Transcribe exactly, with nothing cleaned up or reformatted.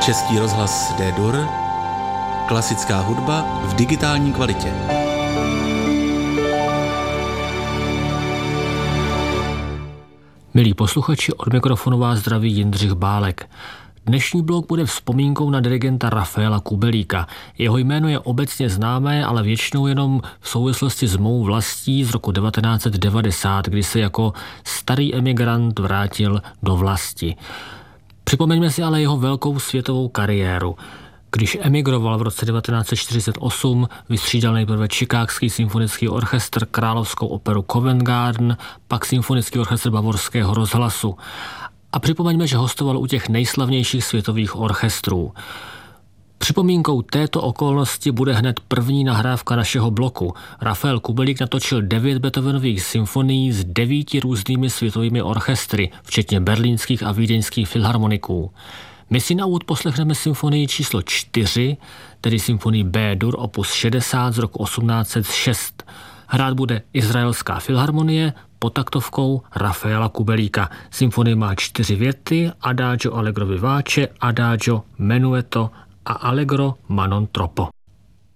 Český rozhlas D-Dur, klasická hudba v digitální kvalitě. Milí posluchači, od mikrofonu vás zdraví Jindřich Bálek. Dnešní blok bude vzpomínkou na dirigenta Rafaela Kubelíka. Jeho jméno je obecně známé, ale většinou jenom v souvislosti s mou vlastí z roku devatenáct set devadesát, kdy se jako starý emigrant vrátil do vlasti. Připomeňme si ale jeho velkou světovou kariéru. Když emigroval v roce devatenáct set čtyřicet osm, vystřídal nejprve Chicagský symfonický orchestr, Královskou operu Covent Garden, pak Symfonický orchestr Bavorského rozhlasu. A připomeňme, že hostoval u těch nejslavnějších světových orchestrů. Připomínkou této okolnosti bude hned první nahrávka našeho bloku. Rafael Kubelík natočil devět Beethovenových symfonií s devíti různými světovými orchestry, včetně berlínských a vídeňských filharmoniků. My si na úvod poslechneme symfonii číslo čtyři, tedy symfonii B-dur opus šedesát z roku osmnáct set šest. Hrát bude Izraelská filharmonie pod taktovkou Rafaela Kubelíka. Symfonie má čtyři věty: Adagio allegro vivace, Adagio menuetto a Allegro ma non troppo.